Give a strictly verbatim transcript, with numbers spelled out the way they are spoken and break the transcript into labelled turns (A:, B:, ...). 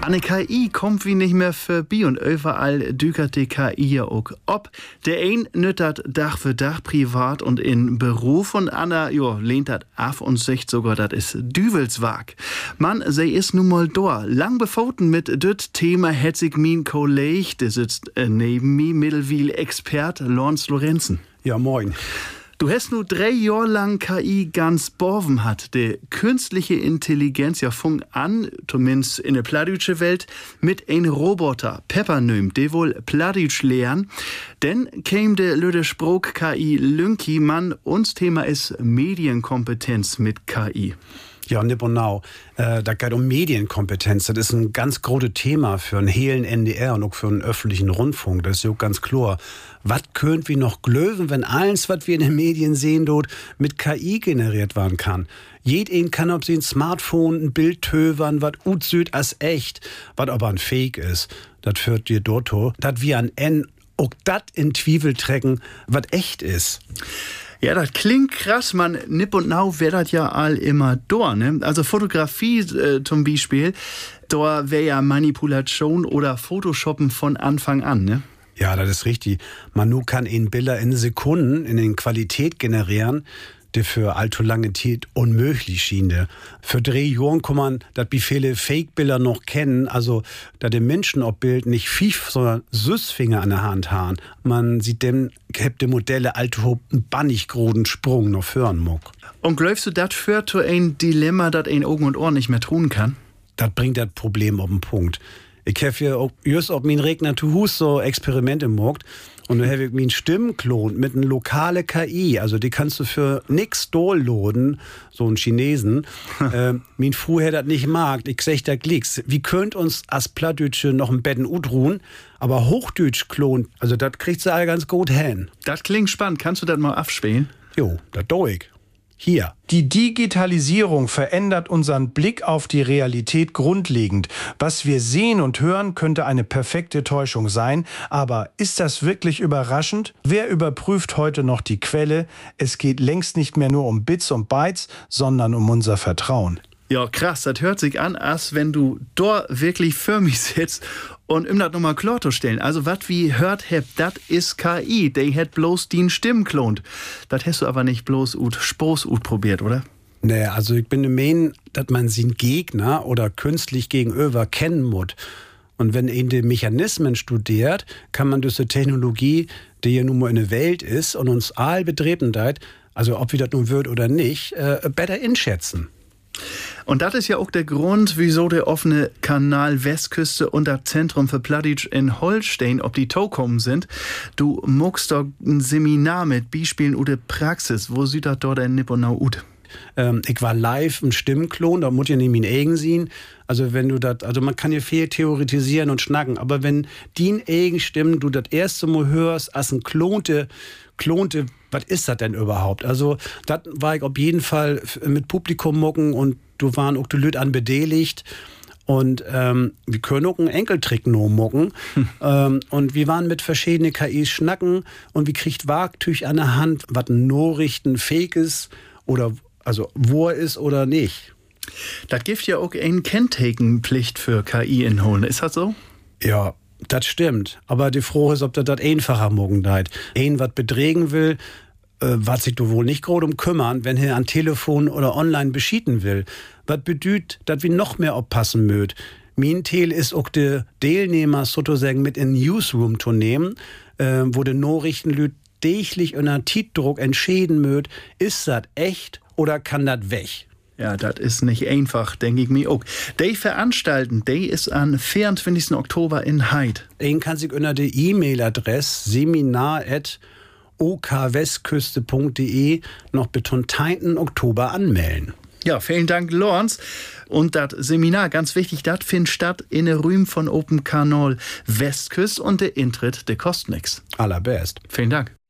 A: An K I kommt wie nicht mehr vorbei und überall dükert die K I ja auch ob. Der ein nüttert Dach für Dach privat und in Beruf und Anna, jo, lehnt dat af und sagt sogar, dat is Düvelswag. Man, sei is nun mal da. Lang befoten mit düt Thema hätt sich min Kolleg, der sitzt äh, neben mi, Mittelwiel-Expert Lorns Lorenzen.
B: Ja, moin.
A: Du hast nur drei Jahre lang K I ganz borven hat. Die künstliche Intelligenz ja fung an, zumindest in der plattdeutsche Welt, mit ein Roboter, Pepper nöm, der wohl plattdeutsch lernen. Denn käm der lüde Spruch K I Lünki, Mann, uns Thema ist Medienkompetenz mit K I.
B: Ja, Nipponau, äh, da geht um Medienkompetenz. Das ist ein ganz großes Thema für einen hehlen N D R und auch für einen öffentlichen Rundfunk. Das ist ja auch ganz klar. Was könnt wir noch glöwen, wenn alles, was wir in den Medien sehen, dort mit K I generiert werden kann? Jeden kann auf sein Smartphone ein Bild tövern, was ut süd als echt, was aber ein Fake ist. Das führt dir dort, dass wir an N auch dat in Zwiebel trecken, was echt ist.
A: Ja, das klingt krass, man. Nipp und Nau wär das ja all immer da, ne? Also Fotografie äh, zum Beispiel, da wär ja Manipulation oder Photoshoppen von Anfang an, ne?
B: Ja, das ist richtig. Manu kann in Bilder in Sekunden in den Qualität generieren, die für allzu lange Zeit unmöglich schien. Für drei Jahren kann man, dass wie viele Fake-Bilder noch kennen, also da der Menschen auf Bild nicht Fief, sondern Süßfinger an der Hand haben. Man sieht dem, hebt die Modelle allzu einen bannig großen Sprung noch hören muck.
A: Und glaubst du, das führt zu ein Dilemma, das ein Augen und Ohr nicht mehr tun kann?
B: Das bringt das Problem auf den Punkt. Ich habe hier just auf mein Regner zu Hus so Experimente gemacht. Und da habe ich mein Stimmklon mit einer lokale K I, also die kannst du für nix downloaden, so einen Chinesen. äh, mein Fu hätte das nicht mag, ich sag da klicks. Wie könnt uns als Plattdeutsche noch ein Betten udruhen, aber Hochdeutsch klon, also das kriegt sie alle ganz gut hin.
A: Das klingt spannend, kannst du das mal abspielen?
B: Jo, das do ich. Hier.
C: Die Digitalisierung verändert unseren Blick auf die Realität grundlegend. Was wir sehen und hören, könnte eine perfekte Täuschung sein. Aber ist das wirklich überraschend? Wer überprüft heute noch die Quelle? Es geht längst nicht mehr nur um Bits und Bytes, sondern um unser Vertrauen.
A: Ja, krass, das hört sich an, als wenn du dort wirklich für mich sitzt und ihm das nochmal klar zu stellen. Also, was wie hört heb, das ist K I, der hat bloß die Stimmen klont. Das hast du aber nicht bloß ut Spos ut probiert, oder?
B: Nee, also ich bin der Meinung, dass man seinen Gegner oder künstlich gegenüber kennen muss. Und wenn ihn die Mechanismen studiert, kann man durch die Technologie, die ja nun mal in der Welt ist und uns all betreten hat, also ob wie das nun wird oder nicht, äh, besser einschätzen.
A: Und das ist ja auch der Grund, wieso der offene Kanal Westküste und das Zentrum für Plattdeutsch in Holstein ob die Tau kommen sind. Du muckst doch ein Seminar mit Beispielen oder Praxis. Wo sieht das dort in Nipponau ut?
B: Ähm, ich war live im Stimmklon, da muss ja nicht mein eigen sehen. Also wenn du das, also man kann ja viel theoretisieren und schnacken, aber wenn die eigen Stimmen du das erste Mal hörst, als ein klonte, klonte, was ist das denn überhaupt? Also das war ich auf jeden Fall mit Publikum mucken und du waren auch die Leute an beteiligt. Und ähm, wir können auch einen Enkeltrick nur mucken. Hm. Ähm, und wir waren mit verschiedenen K Is schnacken und wir kriegt Wagtüch an der Hand, was Nachrichten fake ist oder also wo er ist oder nicht.
A: Das gibt ja auch eine Kenntakenpflicht für K I-Inholen. Ist das so?
B: Ja, das stimmt. Aber die Frage ist, ob das das einfacher morgen deit. Ein, was beträgen will, äh, was sich du wohl nicht groß um kümmern, wenn er an Telefon oder online beschieden will. Was bedeutet, dass wir noch mehr aufpassen möt. Mein Ziel ist auch die Teilnehmer sozusagen mit in den Newsroom zu nehmen, äh, wo die Nachrichtenlüt täglich unter Tietdruck entscheiden möt, ist das echt oder kann das weg?
A: Ja, das ist nicht einfach, denke ich mir auch. Die veranstalten, die ist am vierundzwanzigsten Oktober in Heid.
B: Den kann sich unter der E-Mail-Adresse seminar at o k westküste punkt de noch bis zum zehnten Oktober anmelden.
A: Ja, vielen Dank, Lorenz. Und das Seminar, ganz wichtig, das findet statt in der Rühm von Open Kanal Westküste und der Intritt, der kostet nix.
B: Allerbest.
A: Vielen Dank.